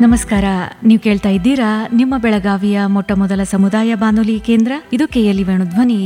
ನಮಸ್ಕಾರ. ನೀವು ಕೇಳ್ತಾ ಇದ್ದೀರಾ ನಿಮ್ಮ ಬೆಳಗಾವಿಯ ಮೊಟ್ಟ ಮೊದಲ ಸಮುದಾಯ ಬಾನುಲಿ ಕೇಂದ್ರ. ಇದು ಕೆಎಲ್ಇ ವೇಣುಧ್ವನಿ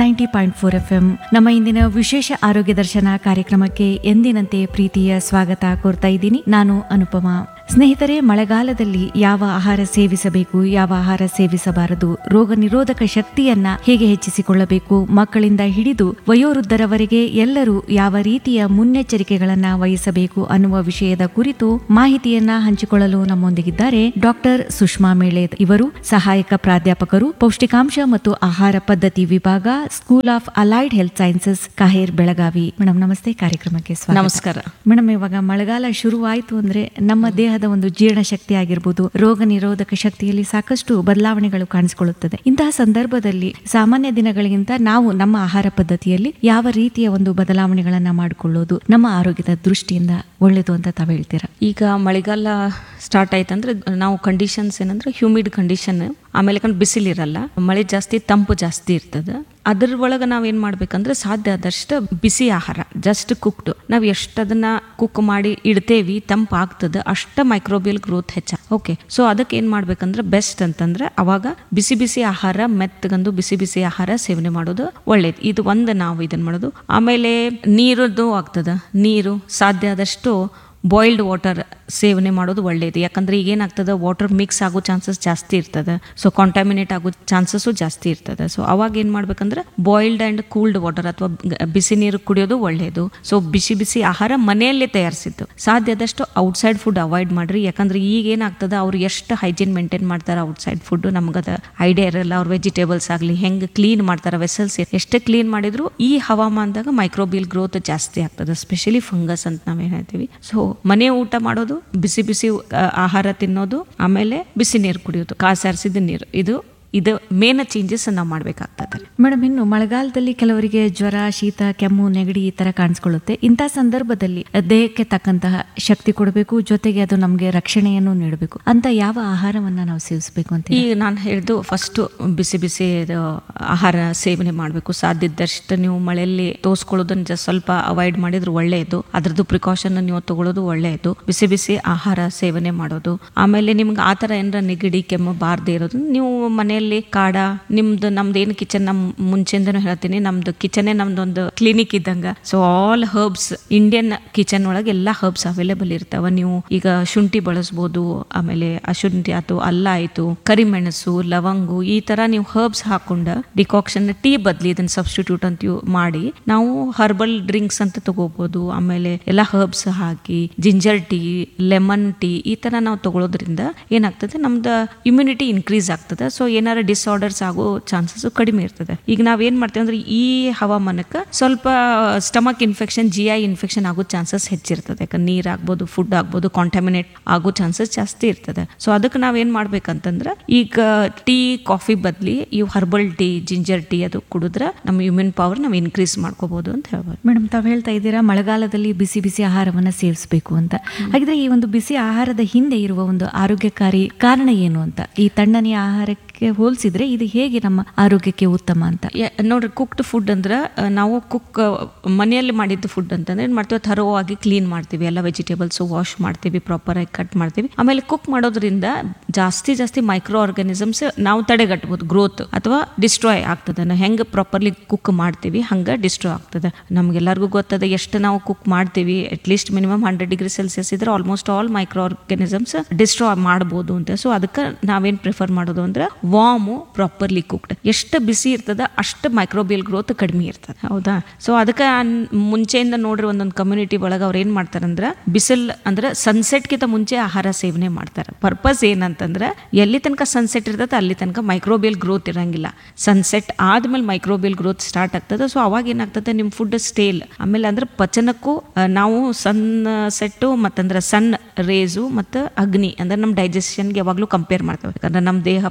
90.4 FM. ನಮ್ಮ ಇಂದಿನ ವಿಶೇಷ ಆರೋಗ್ಯ ದರ್ಶನ ಕಾರ್ಯಕ್ರಮಕ್ಕೆ ಎಂದಿನಂತೆ ಪ್ರೀತಿಯ ಸ್ವಾಗತ ಕೋರ್ತಾ ಇದ್ದೀನಿ. ನಾನು ಅನುಪಮಾ. ಸ್ನೇಹಿತರೆ, ಮಳೆಗಾಲದಲ್ಲಿ ಯಾವ ಆಹಾರ ಸೇವಿಸಬೇಕು, ಯಾವ ಆಹಾರ ಸೇವಿಸಬಾರದು, ರೋಗ ನಿರೋಧಕ ಶಕ್ತಿಯನ್ನ ಹೇಗೆ ಹೆಚ್ಚಿಸಿಕೊಳ್ಳಬೇಕು, ಮಕ್ಕಳಿಂದ ಹಿಡಿದು ವಯೋವೃದ್ಧರವರೆಗೆ ಎಲ್ಲರೂ ಯಾವ ರೀತಿಯ ಮುನ್ನೆಚ್ಚರಿಕೆಗಳನ್ನ ವಹಿಸಬೇಕು ಅನ್ನುವ ವಿಷಯದ ಕುರಿತು ಮಾಹಿತಿಯನ್ನ ಹಂಚಿಕೊಳ್ಳಲು ನಮ್ಮೊಂದಿಗಿದ್ದಾರೆ ಡಾಕ್ಟರ್ ಸುಷ್ಮಾ ಮೇಳೇದ್. ಇವರು ಸಹಾಯಕ ಪ್ರಾಧ್ಯಾಪಕರು, ಪೌಷ್ಟಿಕಾಂಶ ಮತ್ತು ಆಹಾರ ಪದ್ಧತಿ ವಿಭಾಗ, school of allied health sciences, KAHER, Belagavi. Madam ನಮಸ್ತೆ, ಕಾರ್ಯಕ್ರಮಕ್ಕೆ ಸ್ವಾಗತ. ನಮಸ್ಕಾರ ಮೇಡಮ್, ಇವಾಗ ಮಳೆಗಾಲ ಶುರುವಾಯಿತು ಅಂದ್ರೆ ನಮ್ಮ ದೇಹದ ಒಂದು ಜೀರ್ಣ ಶಕ್ತಿ ಆಗಿರ್ಬೋದು, ರೋಗ ನಿರೋಧಕ ಶಕ್ತಿಯಲ್ಲಿ ಸಾಕಷ್ಟು ಬದಲಾವಣೆಗಳು ಕಾಣಿಸಿಕೊಳ್ಳುತ್ತದೆ. ಇಂತಹ ಸಂದರ್ಭದಲ್ಲಿ ಸಾಮಾನ್ಯ ದಿನಗಳಿಗಿಂತ ನಾವು ನಮ್ಮ ಆಹಾರ ಪದ್ಧತಿಯಲ್ಲಿ ಯಾವ ರೀತಿಯ ಒಂದು ಬದಲಾವಣೆಗಳನ್ನ ಮಾಡಿಕೊಳ್ಳೋದು ನಮ್ಮ ಆರೋಗ್ಯದ ದೃಷ್ಟಿಯಿಂದ ಒಳ್ಳೇದು ಅಂತ ತಾವು ಹೇಳ್ತೀರಾ? ಈಗ ಮಳೆಗಾಲ ಸ್ಟಾರ್ಟ್ ಆಯ್ತಂದ್ರೆ ನಾವು ಕಂಡೀಷನ್ಸ್ ಏನಂದ್ರೆ ಹ್ಯೂಮಿಡ್ ಕಂಡೀಷನ್, ಆಮೇಲೆ ಬಿಸಿಲಿರಲ್ಲ, ಮಳೆ ಜಾಸ್ತಿ, ತಂಪು ಜಾಸ್ತಿ ಇರ್ತದೆ. ಅದ್ರ ಒಳಗೆ ನಾವೇನ್ ಮಾಡ್ಬೇಕಂದ್ರೆ ಸಾಧ್ಯ ಆದಷ್ಟು ಬಿಸಿ ಆಹಾರ, ಜಸ್ಟ್ ಕುಕ್ಡ್, ನಾವು ಎಷ್ಟು ಅದನ್ನ ಕುಕ್ ಮಾಡಿ ಇಡ್ತೇವಿ ತಂಪು ಆಗ್ತದೆ ಅಷ್ಟ ಮೈಕ್ರೋಬಿಯಲ್ ಗ್ರೋತ್ ಹೆಚ್ಚ. ಓಕೆ, ಸೊ ಅದಕ್ಕೆ ಏನ್ ಮಾಡ್ಬೇಕಂದ್ರೆ ಬೆಸ್ಟ್ ಅಂತಂದ್ರೆ ಅವಾಗ ಬಿಸಿ ಬಿಸಿ ಆಹಾರ, ಮೆತ್ತಗಂದು ಬಿಸಿ ಬಿಸಿ ಆಹಾರ ಸೇವನೆ ಮಾಡೋದು ಒಳ್ಳೇದು. ಇದು ಒಂದು ನಾವು ಇದನ್ನ ಮಾಡೋದು. ಆಮೇಲೆ ನೀರದ್ದು ಆಗ್ತದ, ನೀರು ಸಾಧ್ಯ ಆದಷ್ಟು ಬಾಯ್ಲ್ಡ್ ವಾಟರ್ ಸೇವನೆ ಮಾಡೋದು ಒಳ್ಳೇದು. ಯಾಕಂದ್ರೆ ಈಗ ಏನಾಗ್ತದೆ, ವಾಟರ್ ಮಿಕ್ಸ್ ಆಗೋ ಚಾನ್ಸಸ್ ಜಾಸ್ತಿ ಇರ್ತದೆ, ಸೊ ಕಾಂಟಾಮಿನೇಟ್ ಆಗೋ ಚಾನ್ಸಸ್ ಜಾಸ್ತಿ ಇರ್ತದೆ. ಸೊ ಅವಾಗ ಏನ್ ಮಾಡ್ಬೇಕಂದ್ರೆ ಬಾಯ್ಲ್ಡ್ ಅಂಡ್ ಕೂಲ್ಡ್ ವಾಟರ್ ಅಥವಾ ಬಿಸಿ ನೀರು ಕುಡಿಯೋದು ಒಳ್ಳೇದು. ಸೊ ಬಿಸಿ ಬಿಸಿ ಆಹಾರ ಮನೆಯಲ್ಲೇ ತಯಾರಿಸಿದ್ದು. ಸಾಧ್ಯ ಆದಷ್ಟು ಔಟ್ಸೈಡ್ ಫುಡ್ ಅವಾಯ್ಡ್ ಮಾಡ್ರಿ. ಯಾಕಂದ್ರೆ ಈಗ ಏನಾಗ್ತದೆ, ಅವ್ರು ಎಷ್ಟು ಹೈಜೀನ್ ಮೇಂಟೈನ್ ಮಾಡ್ತಾರೆ ಔಟ್ಸೈಡ್ ಫುಡ್ ನಮ್ಗದ ಐಡಿಯಾ ಇರಲ್ಲ. ಅವ್ರ ವೆಜಿಟೇಬಲ್ಸ್ ಆಗಲಿ ಹೆಂಗೆ ಕ್ಲೀನ್ ಮಾಡ್ತಾರೆ, ವೆಸಲ್ಸ್ ಎಷ್ಟು ಕ್ಲೀನ್ ಮಾಡಿದ್ರು ಈ ಹವಾಮಾನದಾಗ ಮೈಕ್ರೋಬಿಯಲ್ ಗ್ರೋತ್ ಜಾಸ್ತಿ ಆಗ್ತದೆ, ಸ್ಪೆಷಲಿ ಫಂಗಸ್ ಅಂತ ನಾವೇನ್ ಹೇಳ್ತೀವಿ. ಸೊ ಮನೆ ಊಟ ಮಾಡೋದು, ಬಿಸಿ ಬಿಸಿ ಆಹಾರ ತಿನ್ನೋದು, ಆಮೇಲೆ ಬಿಸಿ ನೀರು ಕುಡಿಯೋದು, ಕಾಸಾರಿಸಿದ ನೀರು, ಇದು ಮೇನ್ ಚೇಂಜಸ್ ನಾವು ಮಾಡ್ಬೇಕಾಗ್ತದೆ. ಮೇಡಮ್, ಇನ್ನು ಮಳೆಗಾಲದಲ್ಲಿ ಕೆಲವರಿಗೆ ಜ್ವರ, ಶೀತ, ಕೆಮ್ಮು, ನೆಗಡಿ ಈ ತರ ಕಾಣಿಸ್ಕೊಳ್ಳುತ್ತೆ. ಇಂತಹ ಸಂದರ್ಭದಲ್ಲಿ ದೇಹಕ್ಕೆ ತಕ್ಕಂತಹ ಶಕ್ತಿ ಕೊಡಬೇಕು, ಜೊತೆಗೆ ಅದು ನಮ್ಗೆ ರಕ್ಷಣೆಯನ್ನು ನೀಡಬೇಕು ಅಂತ ಯಾವ ಆಹಾರವನ್ನ ನಾವು ಸೇವಿಸಬೇಕು ಅಂತ? ಈಗ ನಾನು ಹೇಳಿದ್ದು ಫಸ್ಟ್ ಬಿಸಿ ಬಿಸಿ ಆಹಾರ ಸೇವನೆ ಮಾಡಬೇಕು. ಸಾಧ್ಯ ಇದ್ದಷ್ಟು ನೀವು ಮಳೆಯಲ್ಲಿ ತೋರಿಸ್ಕೊಳ್ಳೋದನ್ನ ಸ್ವಲ್ಪ ಅವಾಯ್ಡ್ ಮಾಡಿದ್ರೆ ಒಳ್ಳೆಯದು. ಅದ್ರದ್ದು ಪ್ರಿಕಾಷನ್ ನೀವು ತಗೊಳ್ಳೋದು ಒಳ್ಳೆಯದು. ಬಿಸಿ ಬಿಸಿ ಆಹಾರ ಸೇವನೆ ಮಾಡೋದು. ಆಮೇಲೆ ನಿಮ್ಗೆ ಆತರ ಏನಾರ ನೆಗಡಿ, ಕೆಮ್ಮು ಬಾರದೇ ಇರೋದು, ನೀವು ಮನೆಯಲ್ಲಿ ಕಾಡ, ನಮ್ದು ಏನು ಕಿಚನ್, ನಮ್ ಮುಂಚೆಂದನೂ ಹೇಳ್ತೀನಿ, ನಮ್ದು ಕಿಚನ್ ನಮ್ದೊಂದು ಕ್ಲಿನಿಕ್ ಇದ್ದಂಗ. So all herbs, Indian kitchen ಒಳಗೆ ಎಲ್ಲಾ ಹರ್ಬ್ಸ್ ಅವೈಲೇಬಲ್ ಇರ್ತಾವ. ನೀವು ಈಗ ಶುಂಠಿ ಬಳಸ್ಬೋದು, ಆಮೇಲೆ ಶುಂಠಿ ಆಯ್ತು, ಅಲ್ಲ ಆಯ್ತು, ಕರಿಮೆಣಸು, ಲವಂಗು, ಈ ತರ ನೀವು ಹರ್ಬ್ಸ್ ಹಾಕೊಂಡ ಡಿಕಾಕ್ಷನ್, ಟೀ ಬದ್ಲಿ ಇದನ್ನ ಸಬ್ಸ್ಟಿಟ್ಯೂಟ್ ಅಂತ ಮಾಡಿ ನಾವು ಹರ್ಬಲ್ ಡ್ರಿಂಕ್ಸ್ ಅಂತ ತಗೋಬಹುದು. ಆಮೇಲೆ ಎಲ್ಲಾ ಹರ್ಬ್ಸ್ ಹಾಕಿ ಜಿಂಜರ್ ಟೀ, ಲೆಮನ್ ಟೀ ಈ ತರ ನಾವು ತಗೊಳ್ಳೋದ್ರಿಂದ ಏನಾಗ್ತದೆ, ನಮ್ದು ಇಮ್ಯುನಿಟಿ ಇನ್ಕ್ರೀಸ್ ಆಗ್ತದೆ. ಸೊ ಏನಾರ ಡಿಸಾರ್ಡರ್ಸ್ ಆಗೋ ಚಾನ್ಸಸ್ ಕಡಿಮೆ ಇರ್ತದೆ. ಈಗ ನಾವೇನ್ ಮಾಡ್ತೇವೆ ಅಂದ್ರೆ ಈ ಹವಾಮಾನಕ್ಕೆ ಸ್ವಲ್ಪ ಸ್ಟಮಕ್ ಇನ್ಫೆಕ್ಷನ್, GI ಇನ್ಫೆಕ್ಷನ್ ಆಗೋ ಚಾನ್ಸಸ್ ಹೆಚ್ಚಿರ್ತದೆ. ಯಾಕಂದ್ರೆ ನೀರ್ ಆಗ್ಬೋದು, ಫುಡ್ ಆಗ್ಬೋದು, ಕಾಂಟಾಮಿನೇಟ್ ಆಗೋ ಚಾನ್ಸಸ್ ಜಾಸ್ತಿ ಇರ್ತದೆ. ಸೊ ಅದಕ್ಕೆ ನಾವೇನ್ ಮಾಡ್ಬೇಕಂತಂದ್ರೆ ಈಗ ಟೀ, ಕಾಫಿ ಬದ್ಲಿ ಇವು ಹರ್ಬಲ್ ಟೀ, ಜಿಂಜರ್ ಟೀ ಅದು ಕುಡಿದ್ರೆ ನಮ್ಮ ಇಮ್ಯೂನ್ ಪವರ್ ನಾವು ಇನ್ಕ್ರೀಸ್ ಮಾಡ್ಕೋಬಹುದು ಅಂತ ಹೇಳ್ಬೋದು. ಮೇಡಮ್, ತಾವ್ ಹೇಳ್ತಾ ಇದ್ದೀರಾ ಮಳೆಗಾಲದಲ್ಲಿ ಬಿಸಿ ಬಿಸಿ ಆಹಾರವನ್ನ ಸೇವಿಸಬೇಕು ಅಂತ. ಹಾಗಿದ್ರೆ ಈ ಒಂದು ಬಿಸಿ ಆಹಾರದ ಹಿಂದೆ ಇರುವ ಒಂದು ಆರೋಗ್ಯಕಾರಿ ಕಾರಣ ಏನು ಅಂತ? ಈ ತಣ್ಣನೆಯ ಆಹಾರಕ್ಕೆ ಹೋಲಿಸಿದ್ರೆ ಇದು ಹೇಗೆ ನಮ್ಮ ಆರೋಗ್ಯಕ್ಕೆ ಉತ್ತಮ ಅಂತ? ನೋಡ್ರಿ, ಕುಕ್ಡ್ ಫುಡ್ ಅಂದ್ರೆ ನಾವು ಮನೆಯಲ್ಲಿ ಮಾಡಿದ್ದು ಫುಡ್ ಅಂತಂದ್ರೆ ಏನ್ ಮಾಡ್ತೀವಿ, ಥರೋ ಆಗಿ ಕ್ಲೀನ್ ಮಾಡ್ತೀವಿ, ಎಲ್ಲ ವೆಜಿಟೇಬಲ್ಸ್ ವಾಶ್ ಮಾಡ್ತೀವಿ, ಪ್ರಾಪರ್ ಆಗಿ ಕಟ್ ಮಾಡ್ತೀವಿ. ಆಮೇಲೆ ಕುಕ್ ಮಾಡೋದ್ರಿಂದ ಜಾಸ್ತಿ ಮೈಕ್ರೋ ಆರ್ಗಾನಿಸಮ್ಸ್ ನಾವು ತಡೆಗಟ್ಟಬಹುದು, ಗ್ರೋತ್ ಅಥವಾ ಡಿಸ್ಟ್ರಾಯ್ ಆಗ್ತದೆ. ನಾವು ಹೆಂಗೆ ಪ್ರಾಪರ್ಲಿ ಕುಕ್ ಮಾಡ್ತೀವಿ ಹಂಗ ಡಿಸ್ಟ್ರಾಯ್ ಆಗ್ತದೆ. ನಮ್ಗೆಲ್ಲರಿಗೂ ಗೊತ್ತದೆ, ಎಷ್ಟು ನಾವು ಕುಕ್ ಮಾಡ್ತೀವಿ, ಅಟ್ಲೀಸ್ಟ್ ಮಿನಿಮಮ್ 100 ಡಿಗ್ರಿ ಸೆಲ್ಸಿಯಸ್ ಇದ್ರೆ almost all micro organisms destroy ಮಾಡಬಹುದು ಅಂತ. ಸೊ ಅದಕ್ಕೆ ನಾವೇನ್ ಪ್ರಿಫರ್ ಮಾಡೋದು ಅಂದ್ರೆ ವಾರ್ಮು, ಪ್ರಾಪರ್ಲಿ ಕುಕ್ಡ್. ಎಷ್ಟು ಬಿಸಿ ಇರ್ತದ ಅಷ್ಟು ಮೈಕ್ರೋಬಿಯಲ್ ಗ್ರೋತ್ ಕಡಿಮೆ ಇರ್ತದೆ, ಹೌದಾ? ಸೊ ಅದಕ್ಕೆ ಮುಂಚೆಯಿಂದ ನೋಡ್ರಿ, ಒಂದೊಂದು ಕಮ್ಯುನಿಟಿ ಒಳಗೆ ಅವ್ರು ಏನ್ ಮಾಡ್ತಾರಂದ್ರೆ ಬಿಸಿಲ್ ಅಂದ್ರೆ ಸನ್ಸೆಟ್ ಗಿಂತ ಮುಂಚೆ ಆಹಾರ ಸೇವನೆ ಮಾಡ್ತಾರೆ. ಪರ್ಪಸ್ ಏನಂತಂದ್ರೆ ಎಲ್ಲಿ ತನಕ ಸನ್ಸೆಟ್ ಇರ್ತದೆ ಅಲ್ಲಿ ತನಕ ಮೈಕ್ರೋಬಿಯಲ್ ಗ್ರೋತ್ ಇರಂಗಿಲ್ಲ. ಸನ್ಸೆಟ್ ಆದ್ಮೇಲೆ ಮೈಕ್ರೋಬಿಯಲ್ ಗ್ರೋತ್ ಸ್ಟಾರ್ಟ್ ಆಗ್ತದೆ. ಸೊ ಅವಾಗ ಏನಾಗ್ತದೆ, ನಿಮ್ ಫುಡ್ ಸ್ಟೇಲ್, ಆಮೇಲೆ ಅಂದ್ರೆ ಪಚನಕ್ಕೂ ನಾವು ಸನ್ಸೆಟ್ ಮತ್ತಂದ್ರೆ ಸನ್ ರೇಸು ಮತ್ತು ಅಗ್ನಿ ಅಂದ್ರೆ ನಮ್ಮ ಡೈಜೆಷನ್ಗೆ ಯಾವಾಗ್ಲೂ ಕಂಪೇರ್ ಮಾಡ್ತೇವೆ. ಯಾಕಂದ್ರೆ ನಮ್ಮ ದೇಹ ಪಂಚಮಹಾ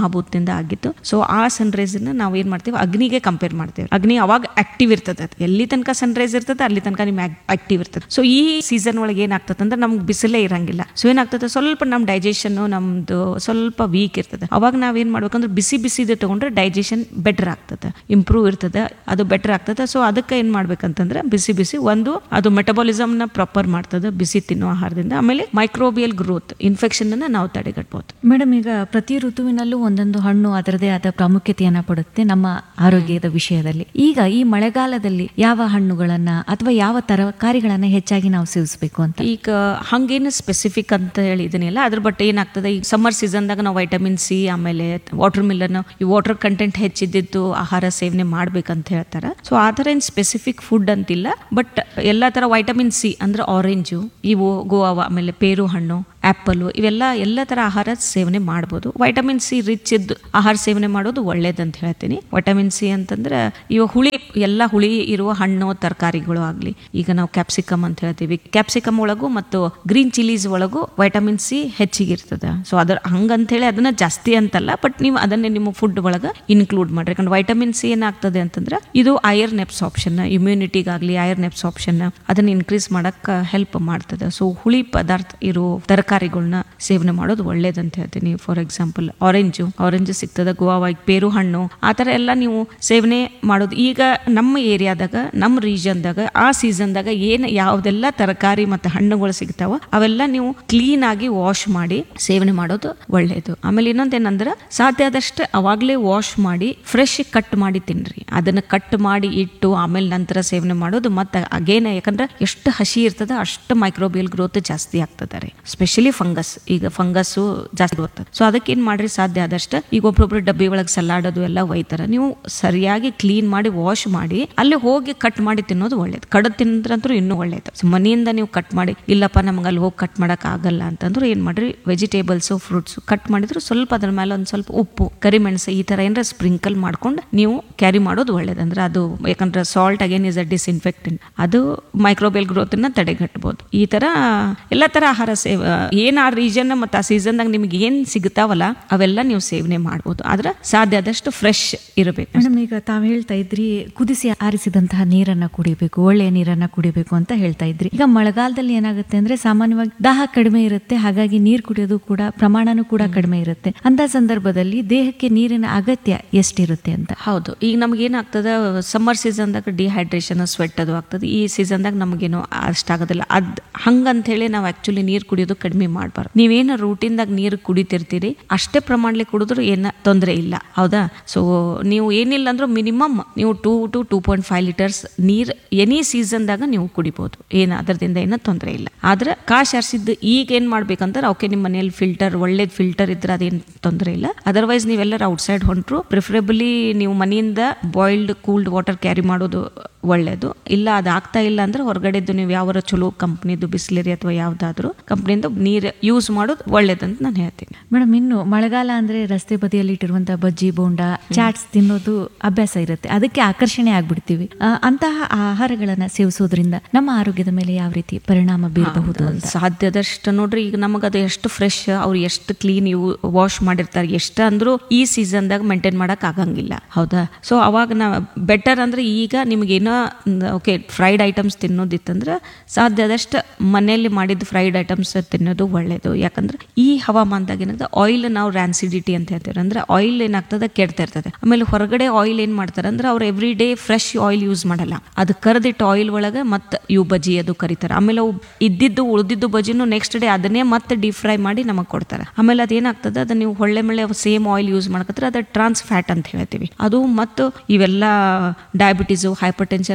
ಪಂಚಮಹಾಭೂತದಿಂದ ಆಗಿತ್ತು. ಸೊ ಆ ಸನ್ರೈಸ್ ನಾವು ಏನ್ ಮಾಡ್ತೀವಿ, ಅಗ್ನಿಗೆ ಕಂಪೇರ್ ಮಾಡ್ತೀವಿ. ಅಗ್ನಿ ಅವಾಗ ಆಕ್ಟಿವ್ ಇರ್ತದೆ, ಎಲ್ಲಿ ತನಕ ಸನ್ರೈಸ್ ಇರ್ತದೆ ಅಲ್ಲಿ ತನಕ ನಿಮ್ ಆಕ್ಟಿವ್ ಇರ್ತದೆ. ಸೊ ಈ ಸೀಸನ್ ಒಳಗೆ ಏನಾಗ್ತದೆ ಅಂದ್ರೆ ನಮ್ಗೆ ಬಿಸಿಲೇ ಇರಂಗಿಲ್ಲ. ಸೊ ಏನಾಗ್ತದೆ, ಸ್ವಲ್ಪ ನಮ್ ಡೈಜೆಷನ್ ನಮ್ದು ಸ್ವಲ್ಪ ವೀಕ್ ಇರ್ತದೆ. ಅವಾಗ ನಾವ್ ಏನ್ ಮಾಡ್ಬೇಕಂದ್ರೆ ಬಿಸಿ ಬಿಸಿದು ತಗೊಂಡ್ರೆ ಡೈಜೆಷನ್ ಬೆಟರ್ ಆಗ್ತದೆ, ಇಂಪ್ರೂವ್ ಇರ್ತದೆ, ಅದು ಬೆಟರ್ ಆಗ್ತದೆ. ಸೊ ಅದಕ್ಕೆ ಏನ್ ಮಾಡ್ಬೇಕಂತಂದ್ರೆ ಬಿಸಿ ಬಿಸಿ ಒಂದು ಅದು ಮೆಟಬಾಲಿಸಮ್ ನ ಪ್ರಾಪರ್ ಮಾಡ್ತದೆ ಬಿಸಿ ತಿನ್ನೋ ಆಹಾರದಿಂದ. ಆಮೇಲೆ ಮೈಕ್ರೋಬಿಯಲ್ ಗ್ರೋತ್, ಇನ್ಫೆಕ್ಷನ್ ಅನ್ನ ನಾವು ತಡೆಗಟ್ಟಬಹುದು. ಮೇಡಮ್, ಈಗ ಪ್ರತಿ ಋತುವಿನಲ್ಲೂ ಒಂದೊಂದು ಹಣ್ಣು ಅದರದೇ ಆದ ಪ್ರಾಮುಖ್ಯತೆಯನ್ನ ಪಡುತ್ತೆ ನಮ್ಮ ಆರೋಗ್ಯದ ವಿಷಯದಲ್ಲಿ. ಈಗ ಈ ಮಳೆಗಾಲದಲ್ಲಿ ಯಾವ ಹಣ್ಣುಗಳನ್ನ ಅಥವಾ ಯಾವ ತರಕಾರಿಗಳನ್ನ ಹೆಚ್ಚಾಗಿ ನಾವು ಸೇವಿಸಬೇಕು ಅಂತ? ಈಗ ಹಂಗೇನು ಸ್ಪೆಸಿಫಿಕ್ ಅಂತ ಹೇಳಿ ಇದನ್ನೆಲ್ಲ ಅದ್ರ ಬಟ್ ಏನಾಗ್ತದೆ, ಈ ಸಮ್ಮರ್ ಸೀಸನ್ದಾಗ ನಾವು ವೈಟಮಿನ್ ಸಿ ಆಮೇಲೆ ವಾಟರ್ ಮಿಲನ್, ಈ ವಾಟರ್ ಕಂಟೆಂಟ್ ಹೆಚ್ಚಿದ್ದು ಆಹಾರ ಸೇವನೆ ಮಾಡ್ಬೇಕಂತ ಹೇಳ್ತಾರೆ. ಸೊ ಆ ಥರ ಏನು ಸ್ಪೆಸಿಫಿಕ್ ಫುಡ್ ಅಂತಿಲ್ಲ, ಬಟ್ ಎಲ್ಲ ಥರ ವೈಟಮಿನ್ ಸಿ ಅಂದ್ರೆ ಆರೆಂಜು, ಇವು ಗೋವಾ, ಆಮೇಲೆ ಪೇರು ಹಣ್ಣು, ಆ್ಯಪಲ್, ಇವೆಲ್ಲ ಎಲ್ಲ ಥರ ಆಹಾರ ಸೇವನೆ ಮಾಡ್ಬೋದು. ವೈಟಮಿನ್ ಸಿ ರಿಚ್ ಇದ್ದು ಆಹಾರ ಸೇವನೆ ಮಾಡೋದು ಒಳ್ಳೇದಂತ ಹೇಳ್ತೀನಿ. ವೈಟಮಿನ್ ಸಿ ಅಂತಂದ್ರೆ ಇವ ಎಲ್ಲ ಹುಳಿ ಇರುವ ಹಣ್ಣು ತರಕಾರಿಗಳು ಆಗಲಿ, ಈಗ ನಾವು ಕ್ಯಾಪ್ಸಿಕಮ್ ಅಂತ ಹೇಳ್ತೀವಿ, ಕ್ಯಾಪ್ಸಿಕಮ್ ಒಳಗೂ ಮತ್ತು ಗ್ರೀನ್ ಚಿಲ್ಲೀಸ್ ಒಳಗೂ ವೈಟಮಿನ್ ಸಿ ಹೆಚ್ಚಿಗಿರ್ತದೆ. ಸೊ ಅದ್ರ ಹಂಗಂತೇಳಿ ಅದನ್ನ ಜಾಸ್ತಿ ಅಂತಲ್ಲ, ಬಟ್ ನೀವು ಅದನ್ನೇ ನಿಮ್ಮ ಫುಡ್ ಒಳಗೆ ಇನ್ಕ್ಲೂಡ್ ಮಾಡ್ರಿ. ಯಾಕಂದ್ರೆ ವೈಟಮಿನ್ ಸಿ ಏನಾಗ್ತದೆ ಅಂತಂದ್ರೆ ಇದು ಐರನ್ ಅಬ್ಸಾರ್ಪ್ಷನ್, ಇಮ್ಯುನಿಟಿಗಾಗಲಿ ಐರನ್ ಅಬ್ಸಾರ್ಪ್ಷನ್ ಅದನ್ನ ಇನ್ಕ್ರೀಸ್ ಮಾಡಕ್ಕೆ ಹೆಲ್ಪ್ ಮಾಡ್ತದೆ. ಸೊ ಹುಳಿ ಪದಾರ್ಥ ಇರೋ ತರಕಾರಿಗಳನ್ನ ಸೇವನೆ ಮಾಡೋದು ಒಳ್ಳೇದಂತ ಹೇಳ್ತೀನಿ. ಫಾರ್ ಎಕ್ಸಾಂಪಲ್ ಆರೆಂಜು ಸಿಗ್ತದೆ, ಗೋವಾ, ಪೇರು ಹಣ್ಣು, ಆ ಥರ ಎಲ್ಲ ನೀವು ಸೇವನೆ ಮಾಡೋದು. ಈಗ ನಮ್ಮ ಏರಿಯಾದಾಗ, ನಮ್ಮ ರೀಜನ್ದಾಗ ಆ ಸೀಸನ್ದಾಗ ಏನು ಯಾವುದೆಲ್ಲ ತರಕಾರಿ ಮತ್ತು ಹಣ್ಣುಗಳು ಸಿಗ್ತಾವ ಅವೆಲ್ಲ ನೀವು ಕ್ಲೀನ್ ಆಗಿ ವಾಶ್ ಮಾಡಿ ಸೇವನೆ ಮಾಡೋದು ಒಳ್ಳೇದು. ಆಮೇಲೆ ಇನ್ನೊಂದೇನಂದ್ರೆ ಸಾಧ್ಯ ಆದಷ್ಟು ಅವಾಗಲೇ ವಾಶ್ ಮಾಡಿ ಫ್ರೆಶ್ ಕಟ್ ಮಾಡಿ ತಿನ್ರಿ. ಅದನ್ನ ಕಟ್ ಮಾಡಿ ಇಟ್ಟು ಆಮೇಲೆ ನಂತರ ಸೇವನೆ ಮಾಡೋದು ಮತ್ತೆ ಅಗೇನ್, ಯಾಕಂದ್ರೆ ಎಷ್ಟು ಹಸಿ ಇರ್ತದೆ ಅಷ್ಟು ಮೈಕ್ರೋಬಿಯಲ್ ಗ್ರೋತ್ ಜಾಸ್ತಿ ಆಗ್ತದೆ ರೀ. ಸ್ಪೆಷಲಿ ಫಂಗಸ್, ಈಗ ಫಂಗಸ್ಸು ಜಾಸ್ತಿ ಬರ್ತದೆ. ಸೊ ಅದಕ್ಕೆ ಏನ್ ಮಾಡ್ರಿ, ಸಾಧ್ಯ ಆದಷ್ಟು ಈಗ ಒಬ್ಬೊಬ್ರು ಡಬ್ಬಿ ಒಳಗೆ ಸಲಾಡ್ ಅದು ಎಲ್ಲ ಒಯ್ತಾರೆ, ನೀವು ಸರಿಯಾಗಿ ಕ್ಲೀನ್ ಮಾಡಿ ವಾಶ್ ಮಾಡಿ ಅಲ್ಲಿ ಹೋಗಿ ಕಟ್ ಮಾಡಿ ತಿನ್ನೋದು ಒಳ್ಳೇದು. ಕಡದ್ ತಿಂದ್ರಂತೂ ಇನ್ನೂ ಒಳ್ಳೇದು. ಮನೆಯಿಂದ ನೀವು ಕಟ್ ಮಾಡಿ, ಇಲ್ಲಪ್ಪ ನಮ್ಗೆ ಅಲ್ಲಿ ಹೋಗಿ ಕಟ್ ಮಾಡಕ್ ಆಗಲ್ಲ ಅಂತಂದ್ರೆ ಏನ್ ಮಾಡ್ರಿ, ವೆಜಿಟೇಬಲ್ಸ್ ಫ್ರೂಟ್ಸ್ ಕಟ್ ಮಾಡಿದ್ರು ಸ್ವಲ್ಪ ಅದ್ರ ಮೇಲೆ ಒಂದ್ ಸ್ವಲ್ಪ ಉಪ್ಪು, ಕರಿಮೆಣಸು ಈ ತರ ಏನಾರ ಸ್ಪ್ರಿಂಕಲ್ ಮಾಡ್ಕೊಂಡು ನೀವು ಕ್ಯಾರಿ ಮಾಡೋದು ಒಳ್ಳೇದಂದ್ರೆ ಅದು, ಯಾಕಂದ್ರೆ salt again is a disinfectant, ಅದು ಮೈಕ್ರೋಬಿಯಲ್ ಗ್ರೋತ್ ನ ತಡೆಗಟ್ಟಬಹುದು. ಈ ತರ ಎಲ್ಲ ತರ ಆಹಾರ ಏನ್ ಆ ರೀಜನ್ ಮತ್ತು ಆ ಸೀಸನ್ದಾಗ ನಿಮ್ಗೆ ಏನ್ ಸಿಗ್ತಾವಲ್ಲ ಅವೆಲ್ಲ ನೀವು ಸೇವನೆ ಮಾಡ್ಬೋದು. ಆದ್ರೆ ಸಾಧ್ಯ ಆದಷ್ಟು ಫ್ರೆಶ್ ಇರಬೇಕು. ಮೇಡಮ್, ಈಗ ತಾವು ಹೇಳ್ತಾ ಇದ್ರಿ ಕುದಿಸಿ ಆರಿಸಿದಂತಹ ನೀರನ್ನ ಕುಡಿಬೇಕು, ಒಳ್ಳೆಯ ನೀರನ್ನ ಕುಡಿಬೇಕು ಅಂತ ಹೇಳ್ತಾ ಇದ್ರಿ. ಈಗ ಮಳೆಗಾಲದಲ್ಲಿ ಏನಾಗುತ್ತೆ ಅಂದ್ರೆ ಸಾಮಾನ್ಯವಾಗಿ ದಾಹ ಕಡಿಮೆ ಇರುತ್ತೆ, ಹಾಗಾಗಿ ನೀರು ಕುಡಿಯೋದು ಕೂಡ ಪ್ರಮಾಣನೂ ಕೂಡ ಕಡಿಮೆ ಇರುತ್ತೆ. ಅಂತ ಸಂದರ್ಭದಲ್ಲಿ ದೇಹಕ್ಕೆ ನೀರಿನ ಅಗತ್ಯ ಎಷ್ಟಿರುತ್ತೆ ಅಂತ? ಹೌದು, ಈಗ ನಮ್ಗೆ ಏನಾಗ್ತದ, ಸಮ್ಮರ್ ಸೀಸನ್ದಾಗ ಡಿಹೈಡ್ರೇಷನ್, ಸ್ವೆಟ್ ಅದು ಆಗ್ತದೆ. ಈ ಸೀಸನ್ದಾಗ ನಮಗೇನು ಅಷ್ಟಾಗೋದಿಲ್ಲ. ಹಂಗಂತ ಹೇಳಿ ನಾವು ಆಕ್ಚುಲಿ ನೀರು ಕುಡಿಯೋದು ಕಡಿಮೆ ಮಾಡಬಾರ್ದು. ನೀವೇನು ರೂಟೀನ್ದಾಗ ನೀರು ಕುಡಿತಿರ್ತೀರಿ ಅಷ್ಟೇ ಪ್ರಮಾಣದಲ್ಲಿ ಕುಡಿದ್ರು ಏನ ತೊಂದರೆ ಇಲ್ಲ, ಹೌದಾ? ಸೊ ನೀವು ಏನಿಲ್ಲ ಅಂದ್ರೂ ಮಿನಿಮಮ್ ನೀವು 2 to 2.5 ಲೀಟರ್ಸ್ ನೀರು ಎನಿ ಸೀಸನ್ದಾಗ ನೀವು ಕುಡಿಬಹುದು. ಅದರಿಂದ ಏನೋ ತೊಂದರೆ ಇಲ್ಲ. ಆದ್ರೆ ಕಾಶ್ ಆರಿಸಿದ್ದು ಈಗ ಏನ್ ಮಾಡ್ಬೇಕಂದ್ರೆ, ಓಕೆ ನಿಮ್ಮ ಮನೆಯಲ್ಲಿ ಫಿಲ್ಟರ್ ಒಳ್ಳೇದು ಫಿಲ್ಟರ್ ಇದ್ರೆ ಅದೇನು ತೊಂದರೆ ಇಲ್ಲ. ಅದರ್ವೈಸ್ ನೀವೆಲ್ಲರೂ ಔಟ್ಸೈಡ್ ಹೊಂಟ್ರು ಪ್ರಿಫರೇಬಲಿ ನೀವು ಮನೆಯಿಂದ ಬಾಯ್ಲ್ಡ್ ಕೂಲ್ಡ್ ವಾಟರ್ ಕ್ಯಾರಿ ಮಾಡೋದು ಒಳ್ಳೇದು. ಇಲ್ಲ ಅದಾಗ್ತಾ ಇಲ್ಲ ಅಂದ್ರೆ ಹೊರಗಡೆದ್ದು ನೀವು ಯಾವ ಚಲೋ ಕಂಪ್ನಿದು ಬಿಸ್ಲರಿ ಅಥವಾ ಯಾವ್ದಾದ್ರು ಕಂಪ್ನಿಯಿಂದ ನೀರು ಯೂಸ್ ಮಾಡೋದು ಒಳ್ಳೇದಂತ ನಾನು ಹೇಳ್ತೀನಿ. ಮೇಡಮ್, ಇನ್ನು ಮಳೆಗಾಲ ಅಂದ್ರೆ ರಸ್ತೆ ಬದಿಯಲ್ಲಿ ಇಟ್ಟಿರುವಂತಹ ಬಜ್ಜಿ, ಬೋಂಡಾ, ಚಾಟ್ಸ್ ತಿನ್ನೋದು ಅಭ್ಯಾಸ ಇರುತ್ತೆ, ಅದಕ್ಕೆ ಆಕರ್ಷಣೆ ಆಗ್ಬಿಡ್ತೀವಿ. ಅಂತಹ ಆಹಾರಗಳನ್ನ ಸೇವಿಸೋದ್ರಿಂದ ನಮ್ಮ ಆರೋಗ್ಯದ ಮೇಲೆ ಯಾವ ರೀತಿ ಪರಿಣಾಮ ಬೀರಬಹುದು ಅಂತ? ಸಾಧ್ಯದಷ್ಟು ನೋಡ್ರಿ, ಈಗ ನಮಗದು ಎಷ್ಟು ಫ್ರೆಶ್, ಅವ್ರು ಎಷ್ಟು ಕ್ಲೀನ್ ವಾಶ್ ಮಾಡಿರ್ತಾರೆ, ಎಷ್ಟು ಅಂದ್ರೂ ಈ ಸೀಸನ್ದಾಗ ಮೇಂಟೈನ್ ಮಾಡಕ್ ಆಗಂಗಿಲ್ಲ, ಹೌದಾ? ಸೊ ಅವಾಗ ನಾವು ಬೆಟರ್ ಅಂದ್ರೆ ಈಗ ನಿಮ್ಗೇನೋ ಓಕೆ ಫ್ರೈಡ್ ಐಟಮ್ಸ್ ತಿನ್ನೋದಿತ್ತಂದ್ರೆ ಸಾಧ್ಯ ಆದಷ್ಟು ಮನೆಯಲ್ಲಿ ಮಾಡಿದ ಫ್ರೈಡ್ ಐಟಮ್ಸ್ ತಿನ್ನೋದು ಒಳ್ಳೇದು. ಯಾಕಂದ್ರೆ ಈ ಹವಾಮಾನದಾಗ ಏನಾಗ್ತದೆ, ಆಯಿಲ್ ನಾವು ರ್ಯಾನ್ಸಿಡಿಟಿ ಅಂತ ಹೇಳ್ತೀವಿ, ಅಂದ್ರೆ ಆಯಿಲ್ ಏನಾಗ್ತದೆ ಕೆಡ್ತಾ ಇರ್ತದೆ. ಆಮೇಲೆ ಹೊರಗಡೆ ಆಯಿಲ್ ಏನ್ ಮಾಡ್ತಾರೆ ಅಂದ್ರೆ ಅವ್ರು every day fresh oil use ಮಾಡಲ್ಲ, ಅದು ಕರೆದಿಟ್ಟು ಆಯಿಲ್ ಒಳಗೆ ಮತ್ತೆ ಇವು ಬಜ್ಜಿ ಅದು ಕರೀತಾರೆ. ಆಮೇಲೆ ಅವು ಉಳಿದಿದ್ದು ಬಜ್ಜಿನೂ ನೆಕ್ಸ್ಟ್ ಡೇ ಅದನ್ನೇ ಮತ್ತೆ ಡೀಪ್ ಫ್ರೈ ಮಾಡಿ ನಮಗೆ ಕೊಡ್ತಾರೆ. ಆಮೇಲೆ ಅದೇನಾಗ್ತದೆ, ಅದನ್ನ ನೀವು ಹೊಳ್ಳೆ ಮಳೆ ಸೇಮ್ ಆಯಿಲ್ ಯೂಸ್ ಮಾಡಕತ್ತಾರೆ, ಅದು ಟ್ರಾನ್ಸ್ ಫ್ಯಾಟ್ ಅಂತ ಹೇಳ್ತೀವಿ. ಅದು ಮತ್ತು ಇವೆಲ್ಲ ಡಯಾಬಿಟೀಸು, ಹೈಪರ್ ಟೆನ್ಷನ್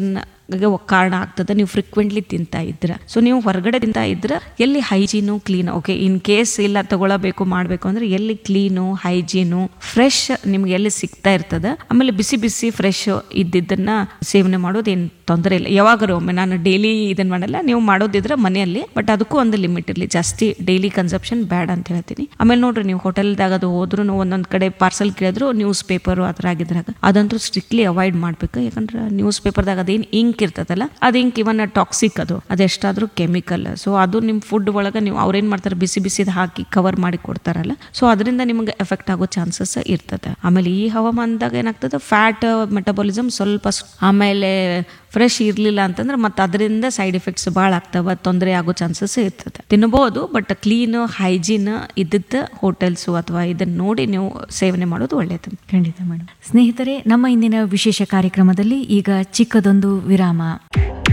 ಕಾರಣ ಆಗ್ತದೆ ನೀವು ಫ್ರೀಕ್ವೆಂಟ್ಲಿ ತಿಂತಾ ಇದ್ರ. ಸೊ ನೀವು ಹೊರಗಡೆ ತಿಂತಾ ಇದ್ರ ಎಲ್ಲಿ hygiene clean, okay in case ಇಲ್ಲ ತಗೊಳ್ಳಬೇಕು ಮಾಡಬೇಕು ಅಂದ್ರೆ ಎಲ್ಲಿ ಕ್ಲೀನು ಹೈಜೀನು ಫ್ರೆಶ್ ನಿಮ್ಗೆ ಎಲ್ಲಿ ಸಿಗ್ತಾ ಇರ್ತದ, ಆಮೇಲೆ ಬಿಸಿ ಬಿಸಿ ಫ್ರೆಶ್ ಇದ್ದಿದ್ದನ್ನ ಸೇವನೆ ಮಾಡೋದು ಏನು ತೊಂದರೆ ಇಲ್ಲ. ಯಾವಾಗಾರು ಒಮ್ಮೆ, ನಾನು ಡೈಲಿ ಇದನ್ನ ಮಾಡಲ್ಲ, ನೀವು ಮಾಡೋದಿದ್ರೆ ಮನೆಯಲ್ಲಿ, ಬಟ್ ಅದಕ್ಕೂ ಒಂದು ಲಿಮಿಟ್ ಇರಲಿ, ಜಾಸ್ತಿ ಡೈಲಿ ಕನ್ಸಪ್ಷನ್ ಬ್ಯಾಡ್ ಅಂತ ಹೇಳ್ತೀನಿ. ಆಮೇಲೆ ನೋಡ್ರಿ, ನೀವು ಹೋಟೆಲ್ದಾಗ ಅದು ಹೋದ್ರು ಒಂದೊಂದ್ ಕಡೆ ಪಾರ್ಸಲ್ ಕೇಳಿದ್ರು ನ್ಯೂಸ್ ಪೇಪರ್ ಆ ಥರ ಆಗಿದ್ರಾಗ ಅದಂತೂ ಸ್ಟ್ರಿಕ್ಟ್ಲಿ ಅವಾಯ್ಡ್ ಮಾಡ್ಬೇಕು. ಯಾಕಂದ್ರೆ ನ್ಯೂಸ್ ಪೇಪರ್ದಾಗ ಅದೇನು ಇಂಕ್ ಇಂಕ್ ಇರ್ತದಲ್ಲ, ಅದು ಇಂಕ್ ಇವನ್ ಟಾಕ್ಸಿಕ್, ಅದೆಷ್ಟಾದ್ರೂ ಕೆಮಿಕಲ್. ಸೊ ಅದು ನಿಮ್ಮ ಫುಡ್ ಒಳಗೆ ನೀವು ಅವ್ರೇನ್ ಮಾಡ್ತಾರೆ, ಬಿಸಿ ಬಿಸಿದ ಹಾಕಿ ಕವರ್ ಮಾಡಿ ಕೊಡ್ತಾರಲ್ಲ, ಸೊ ಅದರಿಂದ ನಿಮ್ಗೆ ಎಫೆಕ್ಟ್ ಆಗೋ ಚಾನ್ಸಸ್ ಇರ್ತದೆ. ಆಮೇಲೆ ಈ ಹವಾಮಾನದಾಗ ಏನಾಗ್ತದೆ, ಫ್ಯಾಟ್ ಮೆಟಬಾಲಿಸಮ್ ಸ್ವಲ್ಪ ಆಮೇಲೆ ಫ್ರೆಶ್ ಇರಲಿಲ್ಲ ಅಂತಂದ್ರೆ ಮತ್ತೆ ಅದರಿಂದ ಸೈಡ್ ಎಫೆಕ್ಟ್ಸ್ ಭಾಳ ಆಗ್ತಾವ, ತೊಂದರೆ ಆಗೋ ಚಾನ್ಸಸ್ ಇರ್ತದೆ. ತಿನ್ಬೋದು, ಬಟ್ ಕ್ಲೀನ್ ಹೈಜೀನ್ ಇದ್ದದ್ದು ಹೋಟೆಲ್ಸು ಅಥವಾ ಇದನ್ನ ನೋಡಿ ನೀವು ಸೇವನೆ ಮಾಡೋದು ಒಳ್ಳೆಯದು. ಖಂಡಿತ ಮೇಡಮ್. ಸ್ನೇಹಿತರೆ, ನಮ್ಮ ಇಂದಿನ ವಿಶೇಷ ಕಾರ್ಯಕ್ರಮದಲ್ಲಿ ಈಗ ಚಿಕ್ಕದೊಂದು ವಿರಾಮ.